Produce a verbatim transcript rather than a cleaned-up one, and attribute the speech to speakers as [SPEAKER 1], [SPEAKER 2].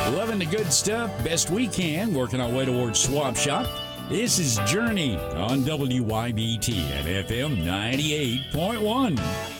[SPEAKER 1] Loving the good stuff best we can, working our way towards Swap Shop. This is Journey on W Y B T at F M ninety-eight point one.